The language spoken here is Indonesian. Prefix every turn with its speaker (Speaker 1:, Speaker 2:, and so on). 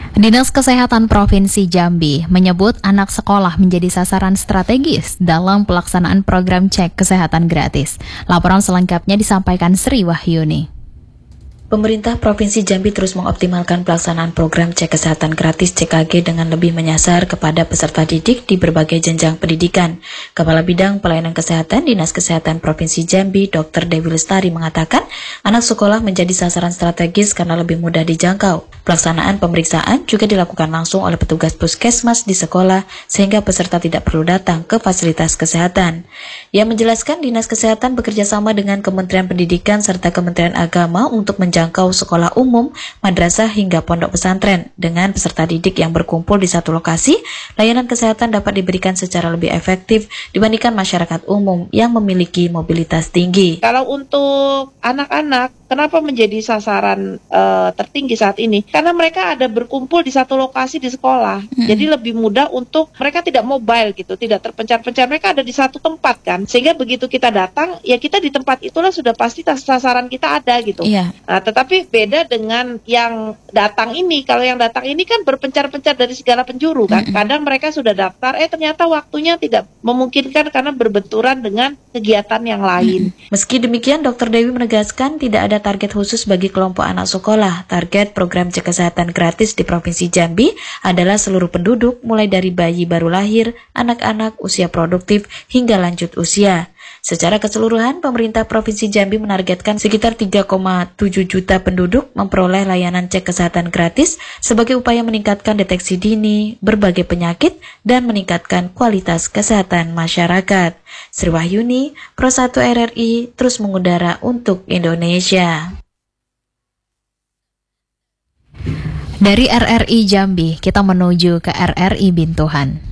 Speaker 1: Dinas Kesehatan Provinsi Jambi menyebut anak sekolah menjadi sasaran strategis dalam pelaksanaan program cek kesehatan gratis. Laporan selengkapnya disampaikan Sri Wahyuni.
Speaker 2: Pemerintah Provinsi Jambi terus mengoptimalkan pelaksanaan program cek kesehatan gratis CKG dengan lebih menyasar kepada peserta didik di berbagai jenjang pendidikan. Kepala Bidang Pelayanan Kesehatan Dinas Kesehatan Provinsi Jambi, Dr. Dewi Lestari mengatakan, anak sekolah menjadi sasaran strategis karena lebih mudah dijangkau. Pelaksanaan pemeriksaan juga dilakukan langsung oleh petugas puskesmas di sekolah sehingga peserta tidak perlu datang ke fasilitas kesehatan. Ia menjelaskan Dinas Kesehatan bekerjasama dengan Kementerian Pendidikan serta Kementerian Agama untuk menjangkau sekolah umum, madrasah hingga pondok pesantren. Dengan peserta didik yang berkumpul di satu lokasi, layanan kesehatan dapat diberikan secara lebih efektif dibandingkan masyarakat umum yang memiliki mobilitas tinggi.
Speaker 3: Kalau untuk anak-anak, kenapa menjadi sasaran tertinggi saat ini? Karena mereka ada berkumpul di satu lokasi di sekolah. Jadi lebih mudah untuk mereka tidak mobile gitu, tidak terpencar-pencar. Mereka ada di satu tempat kan. Sehingga begitu kita datang, ya kita di tempat itulah sudah pasti sasaran kita ada gitu.
Speaker 1: Iya.
Speaker 3: Nah, tetapi beda dengan yang datang ini. Kalau yang datang ini kan berpencar-pencar dari segala penjuru kan. Kadang mereka sudah daftar, ternyata waktunya tidak memungkinkan karena berbenturan dengan kegiatan yang lain.
Speaker 2: Meski demikian, Dr. Dewi menegaskan tidak ada target khusus bagi kelompok anak sekolah. Target program cek kesehatan gratis di Provinsi Jambi adalah seluruh penduduk mulai dari bayi baru lahir, anak-anak, usia produktif, hingga lanjut usia. Secara keseluruhan, pemerintah Provinsi Jambi menargetkan sekitar 3,7 juta penduduk memperoleh layanan cek kesehatan gratis sebagai upaya meningkatkan deteksi dini, berbagai penyakit, dan meningkatkan kualitas kesehatan masyarakat. Sri Wahyuni, Pro 1 RRI, terus mengudara untuk Indonesia.
Speaker 1: Dari RRI Jambi, kita menuju ke RRI Bintuhan.